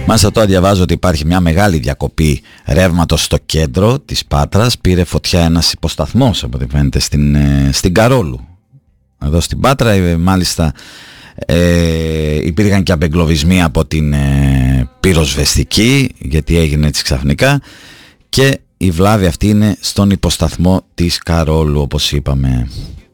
Μάλιστα τώρα διαβάζω ότι υπάρχει μια μεγάλη διακοπή ρεύματος στο κέντρο της Πάτρας. Πήρε φωτιά ένας υποσταθμός από ό,τι φαίνεται στην Καρόλου. Εδώ στην Πάτρα μάλιστα υπήρχαν και απεγκλωβισμοί από την πυροσβεστική, γιατί έγινε έτσι ξαφνικά, και η βλάβη αυτή είναι στον υποσταθμό της Καρόλου, όπως είπαμε.